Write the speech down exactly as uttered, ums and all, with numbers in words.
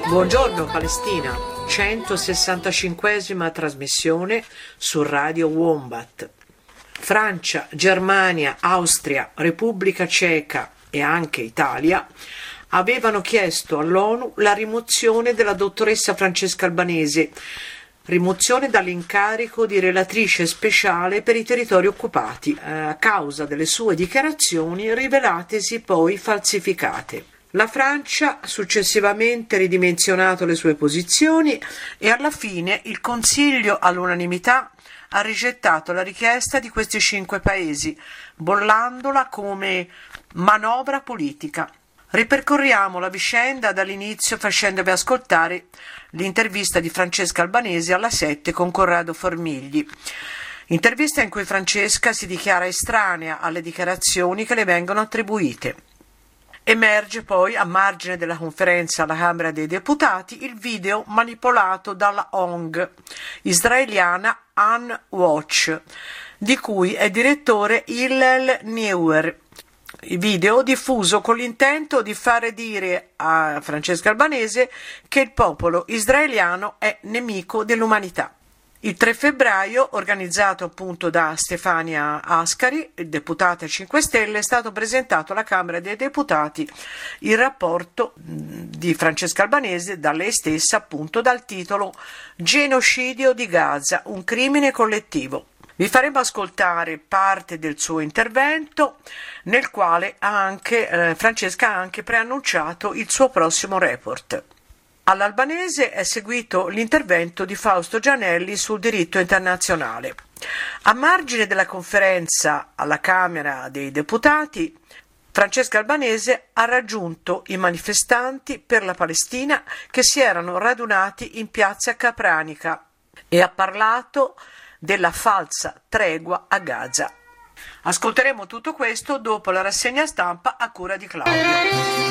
Buongiorno Palestina, centosessantacinquesima trasmissione su Radio Wombat. Francia, Germania, Austria, Repubblica Ceca e anche Italia avevano chiesto all'ONU la rimozione della dottoressa Francesca Albanese, rimozione dall'incarico di relatrice speciale per i territori occupati, a causa delle sue dichiarazioni rivelatesi poi falsificate. La Francia ha successivamente ridimensionato le sue posizioni e alla fine il Consiglio all'unanimità ha rigettato la richiesta di questi cinque paesi, bollandola come manovra politica. Ripercorriamo la vicenda dall'inizio facendovi ascoltare l'intervista di Francesca Albanese alla sette con Corrado Formigli. Intervista in cui Francesca si dichiara estranea alle dichiarazioni che le vengono attribuite. Emerge poi, a margine della conferenza alla Camera dei Deputati, il video manipolato dalla O N G israeliana Unwatch, di cui è direttore Hillel Neuer. Il video diffuso con l'intento di fare dire a Francesca Albanese che il popolo israeliano è nemico dell'umanità. Il tre febbraio, organizzato appunto da Stefania Ascari, deputata cinque Stelle, è stato presentato alla Camera dei Deputati il rapporto di Francesca Albanese da lei stessa, appunto dal titolo Genocidio di Gaza, un crimine collettivo. Vi faremo ascoltare parte del suo intervento, nel quale ha anche, eh, Francesca ha anche preannunciato il suo prossimo report. All'Albanese è seguito l'intervento di Fausto Gianelli sul diritto internazionale. A margine della conferenza alla Camera dei Deputati, Francesca Albanese ha raggiunto i manifestanti per la Palestina che si erano radunati in piazza Capranica e ha parlato della falsa tregua a Gaza. Ascolteremo tutto questo dopo la rassegna stampa a cura di Claudio.